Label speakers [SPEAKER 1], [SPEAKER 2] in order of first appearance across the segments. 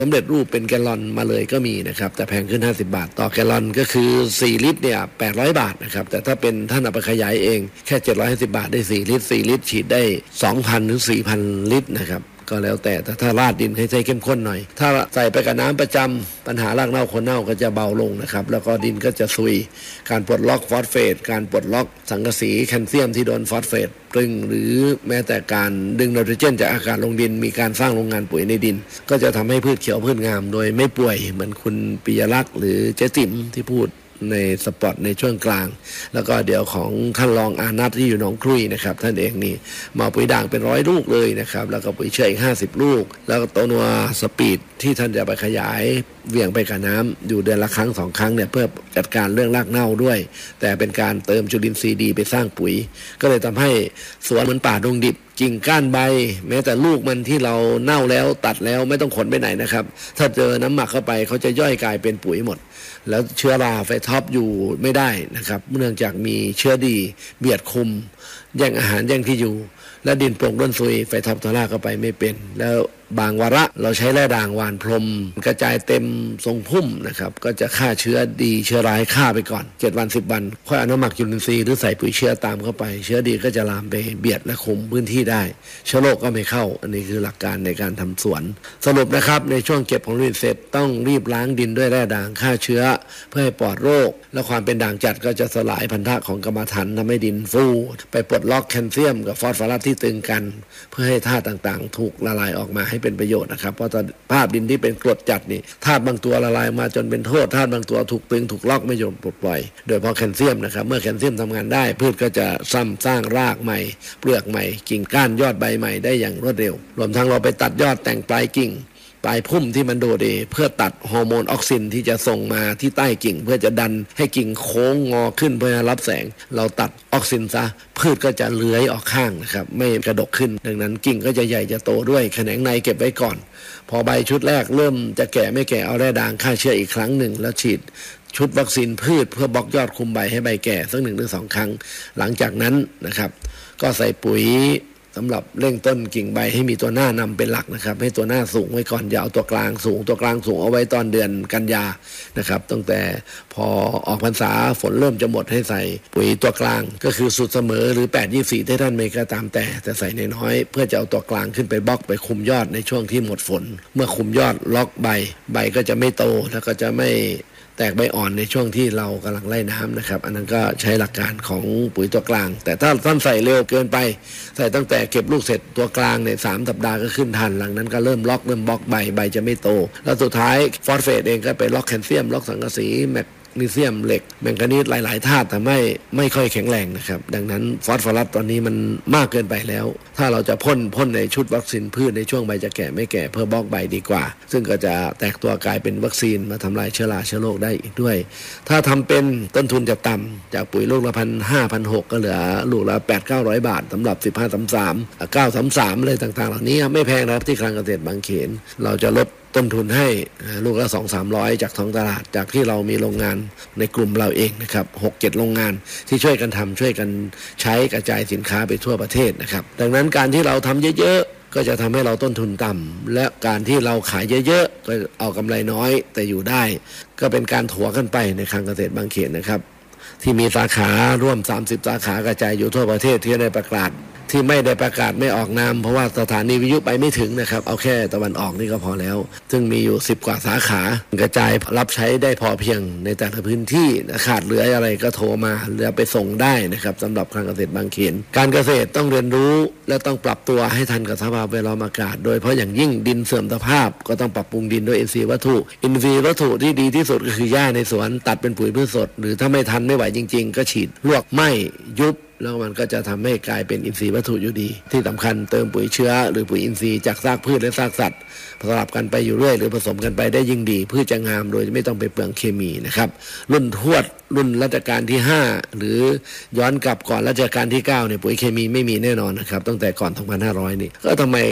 [SPEAKER 1] สำเร็จรูปเป็นแกลลอนมาเลยก็มีนะครับแต่แพงขึ้น50 บาทต่อแกลลอนก็คือ4 ลิตรเนี่ย800 บาทนะครับแต่ถ้าเป็นท่านเอาไปขยายเองแค่750 บาทได้4 ลิตร4 ลิตรฉีดได้ 2,000 ถึง 4,000 ลิตรนะครับก็แล้วแต่ถ้าราดดินให้ใช้เข้มข้นหน่อยถ้าใส่ไปกับน้ำประจำปัญหารากเน่าคนเน่าก็จะเบาลงนะครับแล้วก็ดินก็จะซุยการปลดล็อกฟอสเฟตการปลดล็อกสังกะสีแคลเซียมที่โดนฟอสเฟตตึงหรือแม้แต่การดึงไนโตรเจนจากอากาศลงดินมีการสร้างโรงงานปุ๋ยในดินก็จะทำให้พืชเขียวพืชงามโดยไม่ป่วยเหมือนคุณปิยลักษณ์หรือเจ๊ติ๋มที่พูดในสปอตในช่วงกลางแล้วก็เดี๋ยวของท่านรองอานัทที่อยู่หนองครุยนะครับท่านเองนี่มาปุ๋ยด่างเป็น100 ลูกเลยนะครับแล้วก็ปุ๋ยเชื้ออีก50 ลูกแล้วก็ตัวนัวสปีดที่ท่านจะไปขยายเวี่ยงไปกับน้ำอยู่เดือนละครั้ง2 ครั้งเนี่ยเพื่อจัดการเรื่องรากเน่าด้วยแต่เป็นการเติมจุลินทรีย์ดีไปสร้างปุ๋ยก็เลยทำให้สวนเหมือนป่าดงดิบกิ่งก้านใบแม้แต่ลูกมันที่เราเน่าแล้วตัดแล้วไม่ต้องขนไปไหนนะครับถ้าเจอน้ำหมักเข้าไปเขาจะย่อยกลายเป็นปุ๋ยหมดแล้วเชื้อราไฟท็อปอยู่ไม่ได้นะครับเนื่องจากมีเชื้อดีเบียดคุมแย่งอาหารแย่งที่อยู่และดินโปร่งด้นซุยไฟท็อปทอร่าเข้าไปไม่เป็นแล้วบางวาระเราใช้แร่ด่างหว่านพรมกระจายเต็มทรงพุ่มนะครับก็จะฆ่าเชื้อดีเชื้อร้ายฆ่าไปก่อน7 วัน 10 วันค่อยเอาน้ำหมักจุลินทรีย์หรือใส่ปุ๋ยเชื้อตามเข้าไปเชื้อดีก็จะลามไปเบียดและคุมพื้นที่ได้เชื้อโรคก็ไม่เข้าอันนี้คือหลักการในการทำสวนสรุปนะครับในช่วงเก็บผลผลิตเสร็จต้องรีบล้างดินด้วยแร่ด่างฆ่าเชื้อเพื่อให้ปลอดโรคและความเป็นด่างจัดก็จะสลายพันธะของกรรมฐานทำให้ดินฟูไปปลดล็อกแคลเซียมกับฟอสฟอรัสที่ตึงกันเพื่อให้ธาตุต่างๆถูกละลายออกมาให้เป็นประโยชน์นะครับเพราะภาพดินที่เป็นกรดจัดนี่ธาตุบางตัวละลายมาจนเป็นโทษธาตุบางตัวถูกตึงถูกล็อกไม่ยอมปลดปล่อยโดยเฉพาะแคลเซียมนะครับเมื่อแคลเซียมทำงานได้พืชก็จะสร้างรากใหม่เปลือกใหม่กิ่งก้านยอดใบใหม่ได้อย่างรวดเร็วรวมทั้งเราไปตัดยอดแต่งปลายกิ่งปลายพุ่มที่มันโดดเด่เพื่อตัดฮอร์โมนออกซินที่จะส่งมาที่ใต้กิ่งเพื่อจะดันให้กิ่งโค้งงอขึ้นเพื่อรับแสงเราตัดออกซินซะพืชก็จะเลื้อยออกข้างนะครับไม่กระดกขึ้นดังนั้นกิ่งก็จะใหญ่จะโตด้วยแขนงในเก็บไว้ก่อนพอใบชุดแรกเริ่มจะแก่ไม่แก่เอาแร่ด่างฆ่าเชื้ออีกครั้งหนึ่งแล้วฉีดชุดวัคซีนพืชเพื่อบล็อกยอดคุมใบให้ใบแก่สัก1 ถึง 2 ครั้งหลังจากนั้นนะครับก็ใส่ปุ๋ยสำหรับเร่งต้นกิ่งใบให้มีตัวหน้านำเป็นหลักนะครับให้ตัวหน้าสูงไว้ก่อนอย่าเอาตัวกลางสูงเอาไว้ตอนเดือนกันยานะครับตั้งแต่พอออกพรรษาฝนเริ่มจะหมดให้ใส่ปุ๋ยตัวกลางก็คือสูตรเสมอหรือ8-24ที่ท่านไม่ก็ตามแต่ใส่น้อยๆเพื่อจะเอาตัวกลางขึ้นไปบล็อกไปคุมยอดในช่วงที่หมดฝนเมื่อคุมยอดล็อกใบก็จะไม่โตแล้วก็จะไม่แตกใบอ่อนในช่วงที่เรากำลังไล่น้ำนะครับอันนั้นก็ใช้หลักการของปุ๋ยตัวกลางแต่ถ้าท่านใส่เร็วเกินไปใส่ตั้งแต่เก็บลูกเสร็จตัวกลางเนี่ย3 สัปดาห์ก็ขึ้นทันหลังนั้นก็เริ่มบล็อกใบจะไม่โตแล้วสุดท้ายฟอสเฟตเองก็ไปล็อกแคลเซียมล็อกสังกะสีแมกนีเซียมเหล็กแมงกานีสหลายๆธาตุทำให้ไม่ค่อยแข็งแรงนะครับดังนั้นฟอสฟอรัสตอนนี้มันมากเกินไปแล้วถ้าเราจะพ่นในชุดวัคซีนพืชในช่วงใบจะแก่ไม่แก่เพื่อบล็อกใบดีกว่าซึ่งก็จะแตกตัวกลายเป็นวัคซีนมาทำลายเชื้อราเชื้อโรคได้อีกด้วยถ้าทำเป็นต้นทุนจะต่ำจากปุ๋ยลูกละ1,500-1,600ก็เหลือลูกละ800-900 บาทสำหรับ1533 933เลยต่างๆเหล่านี้ไม่แพงนะครับที่คลังเกษตรบางเขนเราจะลดต้นทุนให้ลูกละ 200-300 จากท้องตลาดจากที่เรามีโรงงานในกลุ่มเราเองนะครับ 6-7 โรงงานที่ช่วยกันทำช่วยกันใช้กระจายสินค้าไปทั่วประเทศนะครับดังนั้นการที่เราทำเยอะๆก็จะทำให้เราต้นทุนต่ำและการที่เราขายเยอะๆก็เอากำไรน้อยแต่อยู่ได้ก็เป็นการถัวกันไปในคลังเกษตรบางเขนนะครับที่มีสาขาร่วม30 สาขากระจายอยู่ทั่วประเทศที่ได้ประกาศที่ไม่ได้ประกาศไม่ออกนามเพราะว่าสถานีวิทยุไปไม่ถึงนะครับเอาแค่ตะวันออกนี่ก็พอแล้วซึ่งมีอยู่10 กว่าสาขากระจายรับใช้ได้พอเพียงในแต่ละพื้นที่ขาดเหลืออะไรก็โทรมาหรือไปส่งได้นะครับสำหรับคลังเกษตรบางเขนการเกษตรต้องเรียนรู้และต้องปรับตัวให้ทันกับสภาพแวดล้อมอากาศโดยเพราะอย่างยิ่งดินเสื่อมสภาพก็ต้องปรับปรุงดินด้วยอินทรีย์วัตถุที่ดีที่สุดก็คือหญ้าในสวนตัดเป็นปุ๋ยพืชสดหรือถ้าไม่ทันไม่ไหวจริงๆก็ฉีดลวกไหม้ยุบแล้วมันก็จะทำให้กลายเป็นอินทรีย์วัตถุอยู่ดีที่สำคัญเติมปุ๋ยเชื้อหรือปุ๋ยอินทรีย์จากซากพืชและซากสัตว์สลับกันไปอยู่เรื่อยหรือผสมกันไปได้ยิ่งดีพืชจะงามโดยไม่ต้องไปเปลืองเคมีนะครับรุ่นทวดรุ่นรัชกาลที่5หรือย้อนกลับก่อนรัชกาลที่9เนี่ยปุ๋ยเคมีไม่มีแน่นอนนะครับตั้งแต่ก่อน 2500 นี่ก็ทำไมป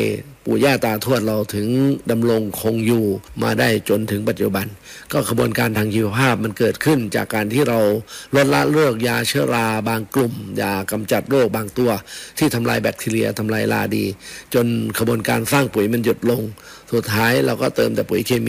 [SPEAKER 1] ปู่ย่าตาทวดเราถึงดำรงคงอยู่มาได้จนถึงปัจจุบันก็กระบวนการทางชีวภาพมันเกิดขึ้นจากการที่เราลดละเลิกยาเชื้อราบางกลุ่มยากำจัดโรคบางตัวที่ทำลายแบคทีเรียทำลายราดีจนกระบวนการสร้างปุ๋ยมันหยุดลงสุดท้ายเราก็เติมแต่ปุ๋ยเคมี